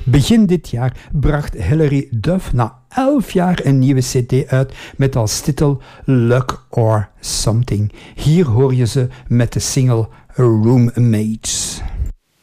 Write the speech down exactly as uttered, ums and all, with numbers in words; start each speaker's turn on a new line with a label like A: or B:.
A: Begin dit jaar bracht Hilary Duff na elf jaar een nieuwe cd uit met als titel Luck or Something. Hier hoor je ze met de single Roommates.